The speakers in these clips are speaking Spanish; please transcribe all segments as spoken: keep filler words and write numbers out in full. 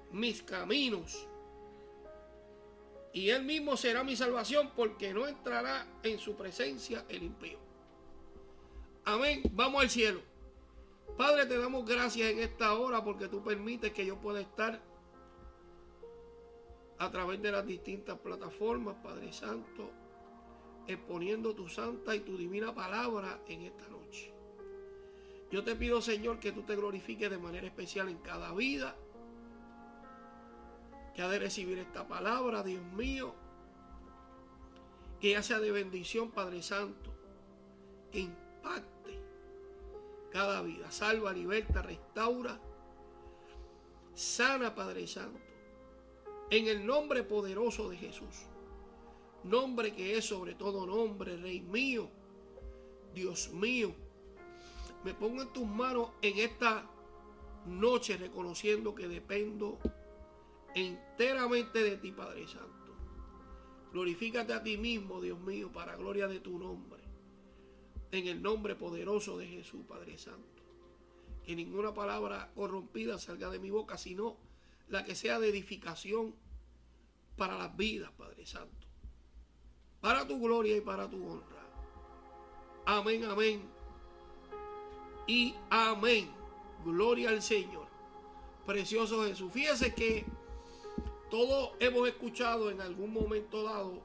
mis caminos. Y Él mismo será mi salvación, porque no entrará en su presencia el impío. Amén. Vamos al cielo. Padre, te damos gracias en esta hora porque tú permites que yo pueda estar a través de las distintas plataformas, Padre Santo, exponiendo tu santa y tu divina palabra en esta noche. Yo te pido, Señor, que tú te glorifiques de manera especial en cada vida que ha de recibir esta palabra, Dios mío, que ya sea de bendición, Padre Santo, que impacte cada vida, salva, liberta, restaura, sana, Padre Santo, en el nombre poderoso de Jesús, nombre que es sobre todo nombre, Rey mío, Dios mío. Me pongo en tus manos en esta noche, reconociendo que dependo enteramente de ti, Padre Santo. Glorifícate a ti mismo, Dios mío, para gloria de tu nombre, en el nombre poderoso de Jesús, Padre Santo. Que ninguna palabra corrompida salga de mi boca, sino la que sea de edificación para las vidas, Padre Santo, para tu gloria y para tu honra. Amén, amén y amén. Gloria al Señor. Precioso Jesús. Fíjese que todos hemos escuchado en algún momento dado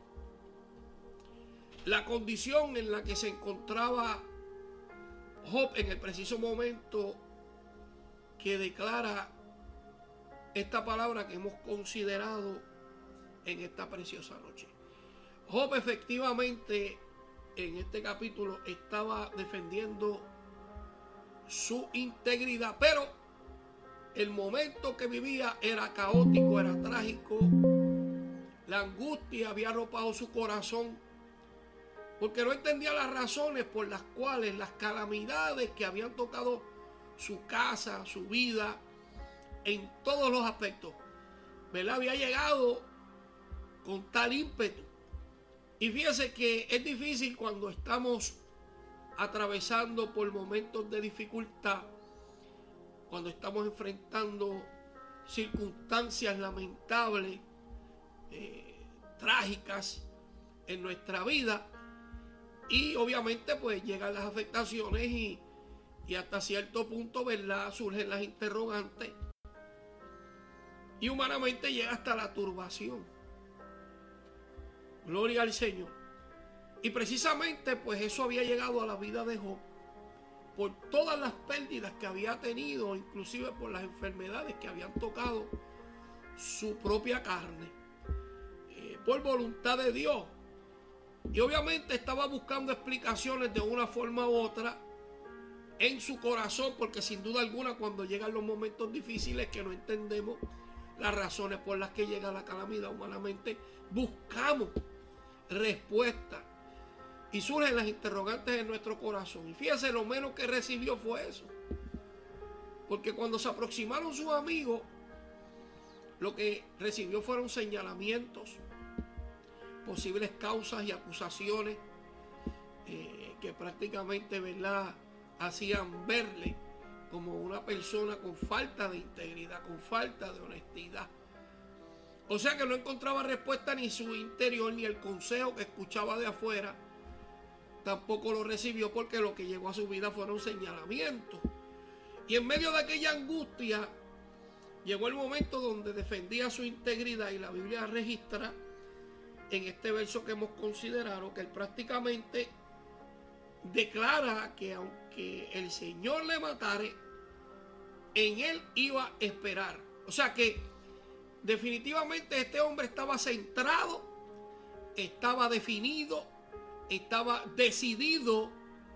la condición en la que se encontraba Job en el preciso momento que declara esta palabra que hemos considerado en esta preciosa noche. Job efectivamente en este capítulo estaba defendiendo su integridad, pero el momento que vivía era caótico, era trágico. La angustia había arropado su corazón, porque no entendía las razones por las cuales las calamidades que habían tocado su casa, su vida, en todos los aspectos, ¿verdad?, había llegado con tal ímpetu. Y fíjese que es difícil cuando estamos atravesando por momentos de dificultad, cuando estamos enfrentando circunstancias lamentables, eh, trágicas en nuestra vida, y obviamente pues llegan las afectaciones y, y hasta cierto punto, ¿verdad?, surgen las interrogantes y humanamente llega hasta la turbación. Gloria al Señor. Y precisamente pues eso había llegado a la vida de Job por todas las pérdidas que había tenido, inclusive por las enfermedades que habían tocado su propia carne, eh, por voluntad de Dios. Y obviamente estaba buscando explicaciones de una forma u otra en su corazón, porque sin duda alguna cuando llegan los momentos difíciles que no entendemos las razones por las que llega la calamidad humanamente, buscamos respuesta y surgen las interrogantes en nuestro corazón. Y fíjese, lo menos que recibió fue eso, porque cuando se aproximaron sus amigos, lo que recibió fueron señalamientos, posibles causas y acusaciones eh, que prácticamente, ¿verdad?, hacían verle como una persona con falta de integridad, con falta de honestidad. O sea que no encontraba respuesta ni su interior, ni el consejo que escuchaba de afuera tampoco lo recibió, porque lo que llegó a su vida fueron señalamientos. Y en medio de aquella angustia llegó el momento donde defendía su integridad, y la Biblia registra en este verso que hemos considerado que él prácticamente declara que aunque el Señor le matare, en él iba a esperar. O sea que definitivamente este hombre estaba centrado, estaba definido, estaba decidido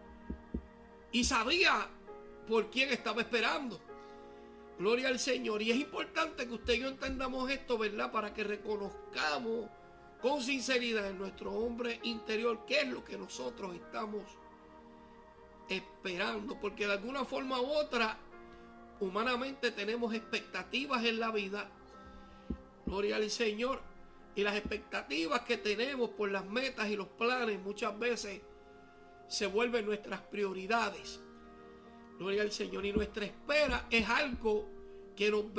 y sabía por quién estaba esperando. Gloria al Señor. Y es importante que usted y yo entendamos esto, ¿verdad?, para que reconozcamos con sinceridad en nuestro hombre interior qué es lo que nosotros estamos esperando, porque de alguna forma u otra humanamente tenemos expectativas en la vida. Gloria al Señor. Y las expectativas que tenemos por las metas y los planes muchas veces se vuelven nuestras prioridades. Gloria al Señor. Y nuestra espera es algo que nos